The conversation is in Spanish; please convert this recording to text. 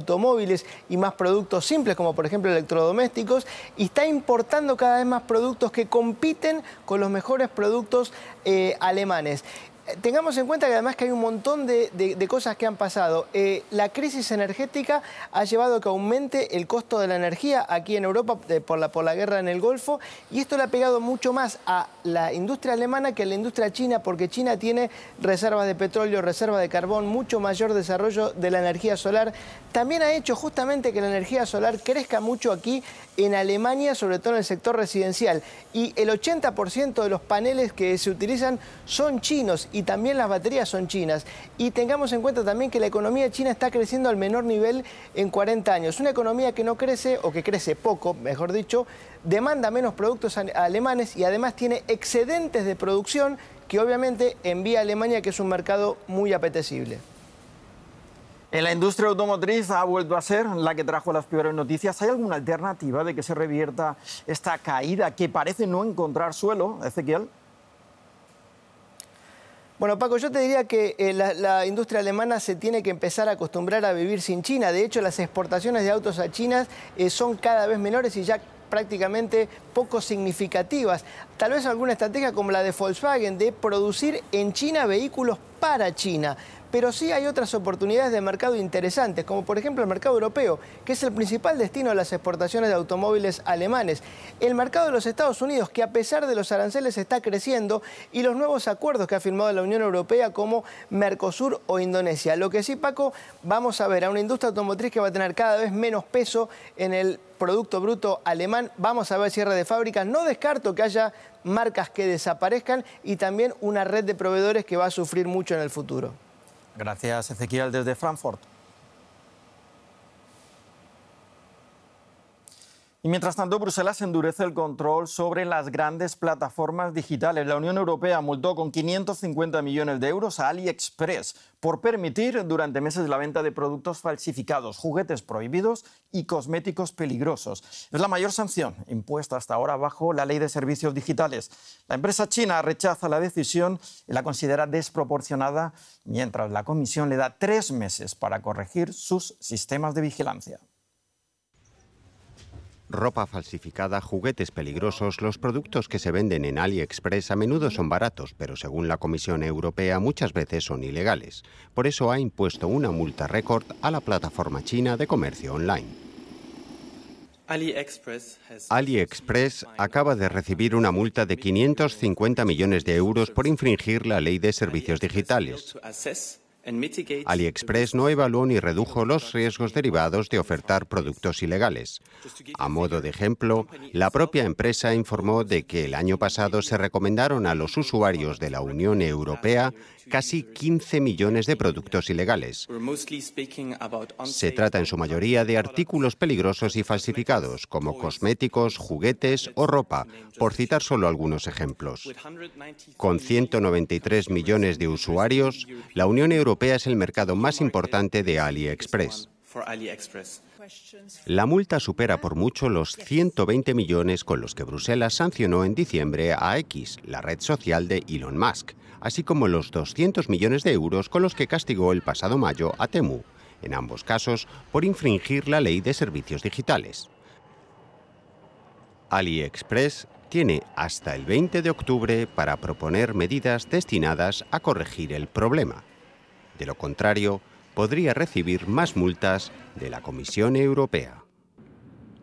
automóviles y más productos simples, como por ejemplo electrodomésticos, y está importando cada vez más productos que compiten con los mejores productos alemanes. Tengamos en cuenta que además que hay un montón de cosas que han pasado. La crisis energética ha llevado a que aumente el costo de la energía aquí en Europa por la guerra en el Golfo, y esto le ha pegado mucho más a la industria alemana que a la industria china, porque China tiene reservas de petróleo, reservas de carbón, mucho mayor desarrollo de la energía solar. También ha hecho justamente que la energía solar crezca mucho aquí en Alemania, sobre todo en el sector residencial. Y el 80% de los paneles que se utilizan son chinos y también las baterías son chinas. Y tengamos en cuenta también que la economía china está creciendo al menor nivel en 40 años. Una economía que no crece, o que crece poco, mejor dicho, demanda menos productos alemanes y además tiene excedentes de producción que obviamente envía a Alemania, que es un mercado muy apetecible. En la industria automotriz ha vuelto a ser la que trajo las peores noticias. ¿Hay alguna alternativa de que se revierta esta caída que parece no encontrar suelo, Ezequiel? Bueno, Paco, yo te diría que la industria alemana se tiene que empezar a acostumbrar a vivir sin China. De hecho, las exportaciones de autos a China son cada vez menores y ya prácticamente poco significativas. Tal vez alguna estrategia como la de Volkswagen de producir en China vehículos para China. Pero sí hay otras oportunidades de mercado interesantes, como por ejemplo el mercado europeo, que es el principal destino de las exportaciones de automóviles alemanes. El mercado de los Estados Unidos, que a pesar de los aranceles está creciendo, y los nuevos acuerdos que ha firmado la Unión Europea como Mercosur o Indonesia. Lo que sí, Paco, vamos a ver a una industria automotriz que va a tener cada vez menos peso en el Producto Bruto alemán. Vamos a ver cierre de fábricas. No descarto que haya marcas que desaparezcan y también una red de proveedores que va a sufrir mucho en el futuro. Gracias, Ezequiel, desde Frankfurt. Y mientras tanto, Bruselas endurece el control sobre las grandes plataformas digitales. La Unión Europea multó con 550 millones de euros a AliExpress por permitir durante meses la venta de productos falsificados, juguetes prohibidos y cosméticos peligrosos. Es la mayor sanción impuesta hasta ahora bajo la Ley de Servicios Digitales. La empresa china rechaza la decisión y la considera desproporcionada, mientras la Comisión le da 3 meses para corregir sus sistemas de vigilancia. Ropa falsificada, juguetes peligrosos, los productos que se venden en AliExpress a menudo son baratos, pero según la Comisión Europea muchas veces son ilegales. Por eso ha impuesto una multa récord a la plataforma china de comercio online. AliExpress acaba de recibir una multa de 550 millones de euros por infringir la Ley de Servicios Digitales. AliExpress no evaluó ni redujo los riesgos derivados de ofertar productos ilegales. A modo de ejemplo, la propia empresa informó de que el año pasado se recomendaron a los usuarios de la Unión Europea casi 15 millones de productos ilegales. Se trata en su mayoría de artículos peligrosos y falsificados, como cosméticos, juguetes o ropa, por citar solo algunos ejemplos. Con 193 millones de usuarios, la Unión Europea es el mercado más importante de AliExpress. La multa supera por mucho los 120 millones con los que Bruselas sancionó en diciembre a X, la red social de Elon Musk, así como los 200 millones de euros con los que castigó el pasado mayo a Temu, en ambos casos por infringir la Ley de Servicios Digitales. AliExpress tiene hasta el 20 de octubre para proponer medidas destinadas a corregir el problema. De lo contrario, podría recibir más multas de la Comisión Europea.